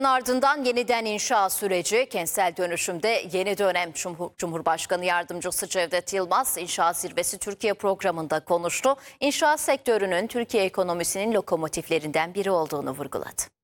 Ardından yeniden inşa süreci, kentsel dönüşümde yeni dönem Cumhurbaşkanı Yardımcısı Cevdet Yılmaz, İnşaat Zirvesi Türkiye programında konuştu. İnşaat sektörünün Türkiye ekonomisinin lokomotiflerinden biri olduğunu vurguladı.